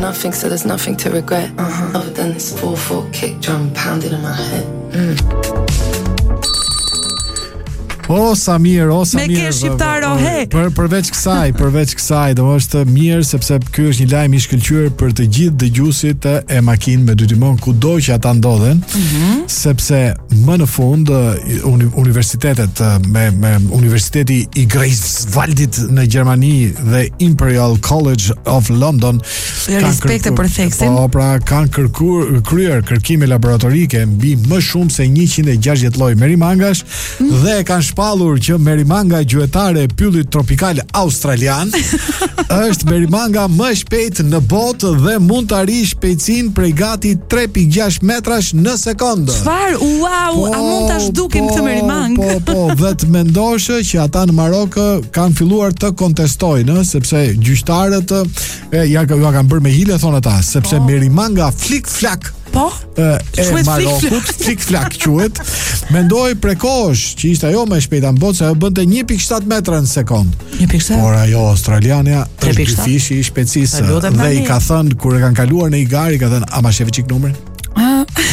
nothing, so there's nothing to regret. Other than this 4/4 kick drum pounding in my head. O sa mirë. Me ke shqiptar o he. Përveç kësaj, do është mirë sepse ky është një lajm i shkëlqyer për të gjithë dëgjuesit e makinë me dy timon kudo që ata ndodhen, sepse më në fund universitetet me Universiteti i Greifswaldit në Gjermani dhe Imperial College of London respekte për theksin. Po, pra kanë kryer kërkime laboratorike mbi më shumë se 160 lloj merimangash dhe kanë shpallur që merimanga gjuetare e pyllit tropikal australian është merimanga më shpejt në botë dhe mund të arrijë shpejtësinë prej gati 3.6 metrash në sekondë. Çfarë? Wow, a mund ta zhdukim këtë merimang? Po, dhe të mendosh që ata në Marok kanë filluar të kontestojnë, sepse gjyqtarët ja kanë bërë me hile thonë ata, sepse merimanga flik-flak e Marokut, flik-flak quhet, mendoi prekosh që ishte ajo më e shpejta në botë, se ajo bënte 1.7 metra në sekondë. 1.7? Por ajo australiania është dyfishi i shpejtësisë dhe i ka thënë kur e kanë kaluar në Igar, i ka thënë a ma shefi çik numrin?